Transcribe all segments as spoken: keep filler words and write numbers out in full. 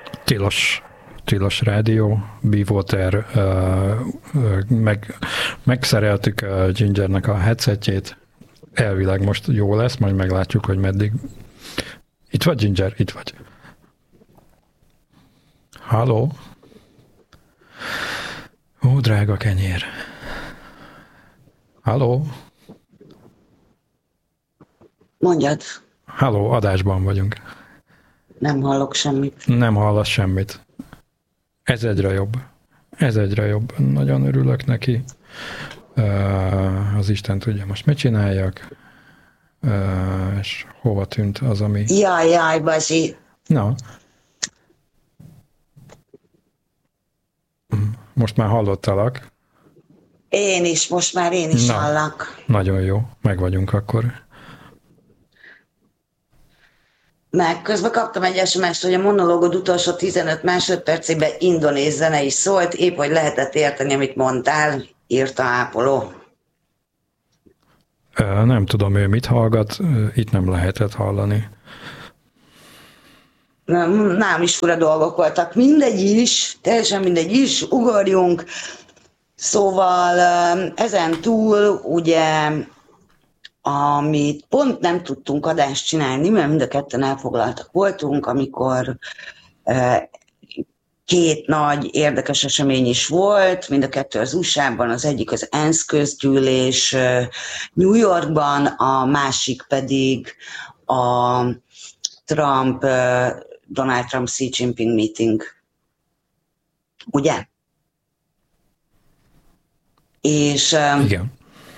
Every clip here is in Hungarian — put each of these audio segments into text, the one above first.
Tilos, tilos rádió, Bewater, meg, megszereltük a Gingernek a headsetjét, elvileg most jó lesz, majd meglátjuk, hogy meddig. Itt vagy, Ginger? Itt vagy. Halló? Ó, drága kenyér. Halló? Mondjad. Halló, adásban vagyunk. Nem hallok semmit. Nem hallasz semmit. Ez egyre jobb. Ez egyre jobb. Nagyon örülök neki. Az Isten tudja most mit csináljak. És hova tűnt az, ami... Jaj, jaj, Bazi. Na. Most már hallottalak. Én is, most már én is Na, hallak. Nagyon jó, meg vagyunk akkor. Meg közben kaptam egy es em es-t, hogy a monológod utolsó tizenöt másodpercében indonéz zene is szólt, épp hogy lehetett érteni, amit mondtál, írta ápoló. Nem tudom, ő mit hallgat, itt nem lehetett hallani. Nem is fura dolgok voltak. Mindegy is, teljesen mindegy is, ugorjunk. Szóval ezen túl ugye, amit pont nem tudtunk adást csinálni, mert mind a ketten elfoglaltak voltunk, amikor két nagy érdekes esemény is volt, mind a kettő az u es á-ban, az egyik az ENSZ közgyűlés New Yorkban, a másik pedig a Trump, Donald Trump Xi Jinping meeting. Ugye? És, Igen.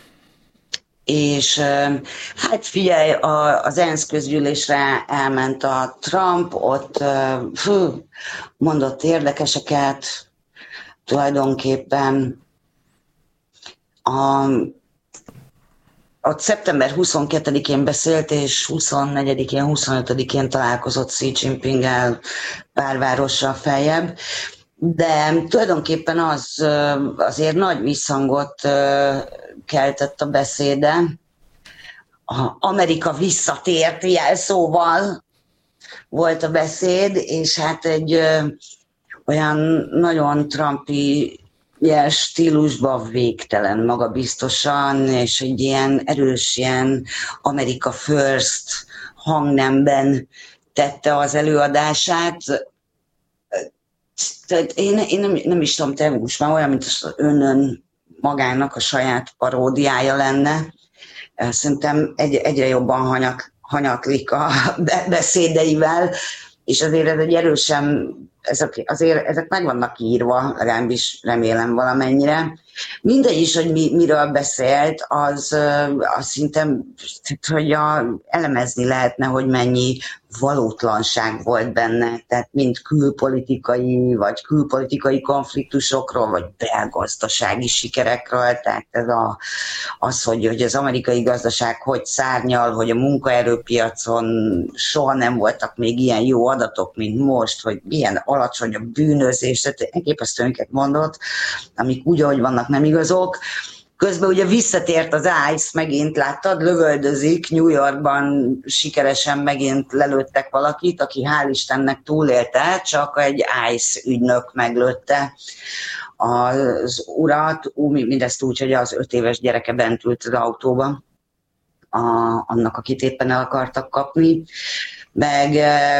És hát figyelj, az ENSZ közgyűlésre elment a Trump, ott fú, mondott érdekeseket, tulajdonképpen a, ott szeptember huszonkettedikén beszélt, és huszonnegyedikén, huszonötödikén találkozott Xi Jinpinggel pár várossal feljebb, de tulajdonképpen az azért nagy visszhangot keltett a beszéde. A Amerika visszatért jelszóval volt a beszéd, és hát egy ö, olyan nagyon Trumpi ilyen stílusban végtelen magabiztosan, és egy ilyen erős ilyen America First hangnemben tette az előadását. Tehát én, én nem, nem is tudom, te most már olyan, mint az önön magának a saját paródiája lenne. Szerintem egy, egyre jobban hanyak, hanyatlik a beszédeivel, és azért ez egy erősen, ezek, azért ezek meg vannak írva, legalábbis remélem valamennyire. Mindegy is, hogy mi, miről beszélt, az, az szinte, hogy a, elemezni lehetne, hogy mennyi valótlanság volt benne, tehát mind külpolitikai, vagy külpolitikai konfliktusokról, vagy belgazdasági sikerekről, tehát ez a, az, hogy, hogy az amerikai gazdaság hogy szárnyal, hogy a munkaerőpiacon soha nem voltak még ilyen jó adatok, mint most, hogy milyen alacsony a bűnözés, tehát elképesztően mondott, amik úgy, ahogy vannak, nem igazok. Közben ugye visszatért az ICE, megint láttad, lövöldözik, New Yorkban sikeresen megint lelőttek valakit, aki hál' Istennek túlélte, csak egy ICE ügynök meglőtte az urat, mindezt úgy, hogy az öt éves gyereke bent ült az autóba, a, annak, akit éppen el akartak kapni. Meg,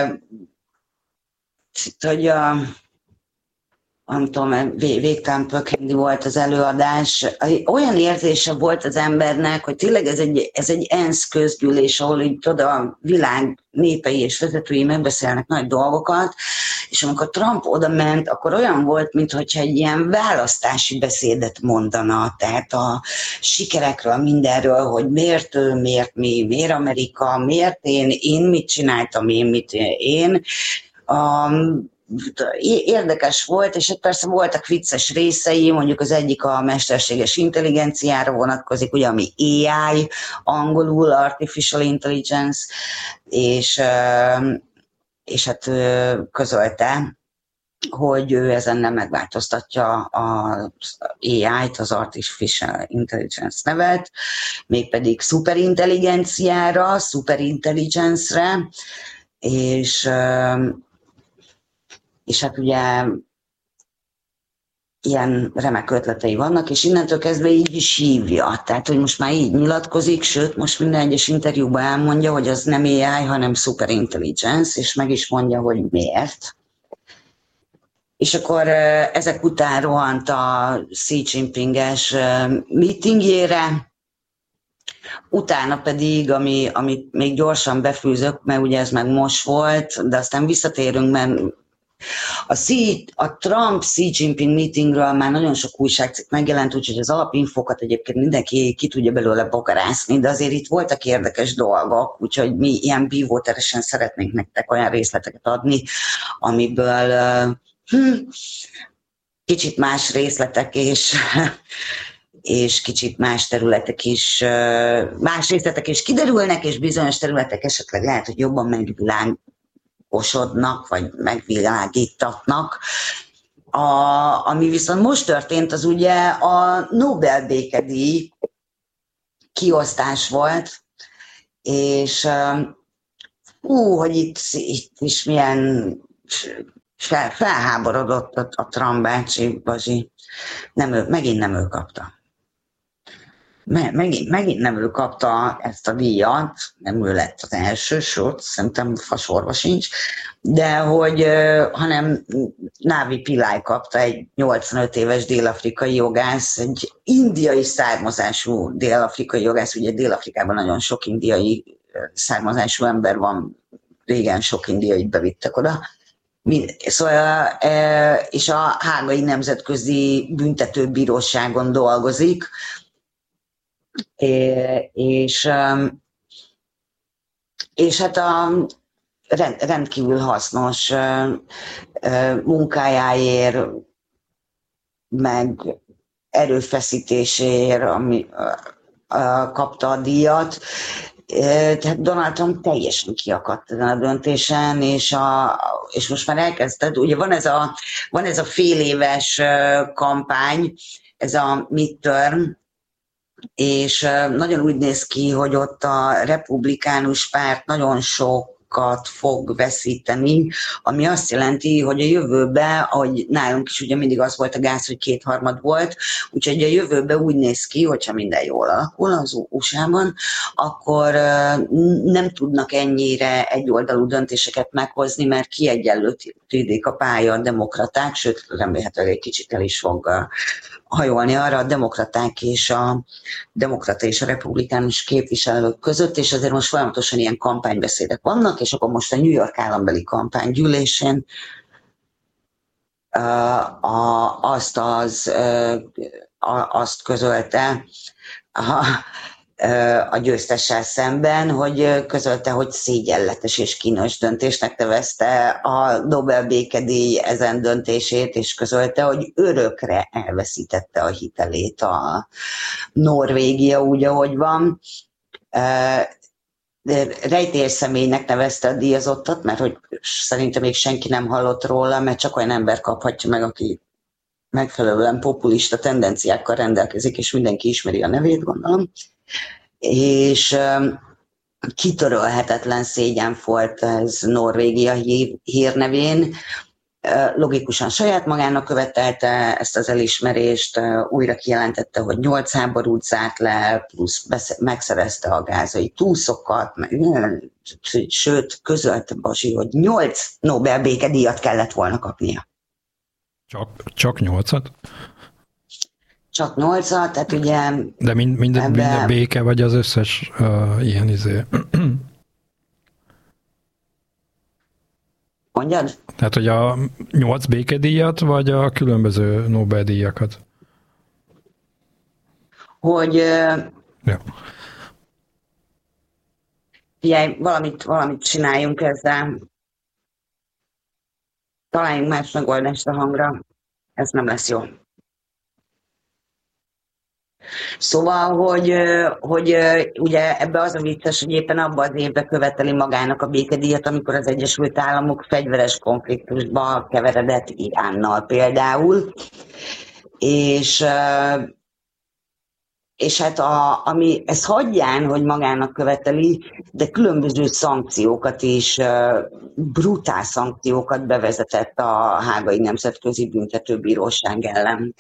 hogy a nem tudom, végtelen pökhendi volt az előadás. Olyan érzése volt az embernek, hogy tényleg ez egy, ez egy ENSZ közgyűlés, ahol így tudod, a világ népei és vezetői megbeszélnek nagy dolgokat, és amikor Trump oda ment, akkor olyan volt, mintha egy ilyen választási beszédet mondana, tehát a sikerekről, mindenről, hogy miért ő, miért mi, miért Amerika, miért én, én mit csináltam, én mit én. Um, Érdekes volt, és persze voltak vicces részei, mondjuk az egyik a mesterséges intelligenciára vonatkozik, ugye, ami á i, angolul Artificial Intelligence, és, és hát közölte, hogy ő ezen nem megváltoztatja az á i-t, az Artificial Intelligence nevet, mégpedig szuperintelligenciára, superintelligence-re, és és hát ugye ilyen remek ötletei vannak, és innentől kezdve így is hívja. Tehát, hogy most már így nyilatkozik, sőt, most minden egyes interjúban elmondja, hogy az nem á i, hanem superintelligence, és meg is mondja, hogy miért. És akkor ezek után rohant a Xi Jinping-es meetingjére, utána pedig, ami, amit még gyorsan befűzök, mert ugye ez meg most volt, de aztán visszatérünk, mert a, Xi, a Trump-Xi Jinping meetingről már nagyon sok újságcikk megjelent, úgyhogy az alapinfókat egyébként mindenki ki tudja belőle bogarászni, de azért itt voltak érdekes dolgok, úgyhogy mi ilyen bívóteresen szeretnénk nektek olyan részleteket adni, amiből hm, kicsit más részletek és, és kicsit más területek is, más részletek is kiderülnek, és bizonyos területek esetleg lehet, hogy jobban megvilágosodnak, vagy megvilágítatnak. A, ami viszont most történt, az ugye a Nobel békedíj kiosztás volt, és hú, hogy itt, itt is milyen fel, felháborodott a, a Trump bácsi, Bazsi. Nem ő, megint nem ő kapta. Megint, megint nem ő kapta ezt a díjat, nem ő lett az első, sőt, szerintem fasorva sincs, de hogy, hanem Navi Pillai kapta, egy nyolcvanöt éves dél-afrikai jogász, egy indiai származású dél-afrikai jogász, ugye Dél-Afrikában nagyon sok indiai származású ember van, régen sok indiait bevittek oda. Szóval, és a Hágai Nemzetközi Büntetőbíróságon dolgozik, és, és hát a rendkívül hasznos munkájáért, meg erőfeszítéséért, ami kapta a díjat. Tehát Donald Trump teljesen kiakadt ezen a döntésen, és, a, és most már elkezdted, ugye van ez a, van ez a fél éves kampány, ez a midterm, és nagyon úgy néz ki, hogy ott a republikánus párt nagyon sokat fog veszíteni, ami azt jelenti, hogy a jövőben, ahogy nálunk is ugye mindig az volt a gáz, hogy kétharmad volt, úgyhogy a jövőben úgy néz ki, hogyha minden jól alakul az u es á-ban, akkor nem tudnak ennyire egyoldalú döntéseket meghozni, mert kiegyenlítik a pálya a demokraták, sőt, remélhetőleg egy kicsit el is fog hajolni arra a demokraták és a demokrata és a republikánus képviselők között, és azért most folyamatosan ilyen kampánybeszédek vannak, és akkor most a New York állambeli kampánygyűlésén uh, a, azt, az, uh, a, azt közölte a, a győztessel szemben, hogy közölte, hogy szégyenletes és kínos döntésnek nevezte a Nobel békedíj ezen döntését, és közölte, hogy örökre elveszítette a hitelét a Norvégia úgy, ahogy van. Rejtélyes személynek nevezte a díjazottat, mert hogy szerintem még senki nem hallott róla, mert csak olyan ember kaphatja meg, aki megfelelően populista tendenciákkal rendelkezik, és mindenki ismeri a nevét, gondolom. És kitörölhetetlen szégyen volt ez Norvégia hír, hírnevén. Logikusan saját magának követelte ezt az elismerést, újra kijelentette, hogy nyolc háborút zárt le, plusz megszerezte a gázai túszokat, meg, sőt, közölte Bazsi, hogy nyolc Nobel békedíjat kellett volna kapnia. Csak, csak nyolcat? Csak nyolcat, tehát ugye... De mind, minden, ebbe... minden béke, vagy az összes uh, ilyen izé... Mondjad? Tehát, hogy a nyolc békedíjat, vagy a különböző Nobel-díjakat? Hogy... Uh... Ja. Figyelj, valamit, valamit csináljunk ezzel. Találjunk más megoldást a hangra. Ez nem lesz jó. Szóval, hogy, hogy ugye ebbe az a vicces, hogy éppen abban az évben követeli magának a békedíjat, amikor az Egyesült Államok fegyveres konfliktusba keveredett Iránnal például, és, és hát a, ami ezt hagyján, hogy magának követeli, de különböző szankciókat is, brutál szankciókat bevezetett a Hágai Nemzetközi Büntetőbíróság ellen.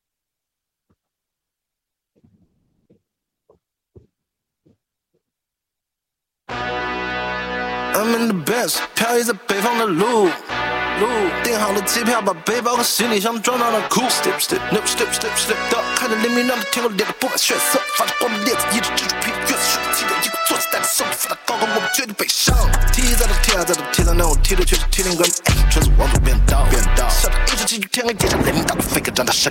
I'm in the Benz， 飘逸在北方的路，路订好了机票，把背包和行李箱装到了库。Step step no step step step 到，看着黎明亮的天空，脸都布满血色，发着光的链子，一直蜘蛛皮，越是水的气流，一股作死带着胜负，发到高空，我们绝对北上。T 在这 T 在这 T 上，但我 T 的却是 T 零 gram， 车子往左变道，变道，笑着一直继续天黑，点上雷鸣，大的飞哥让他闪。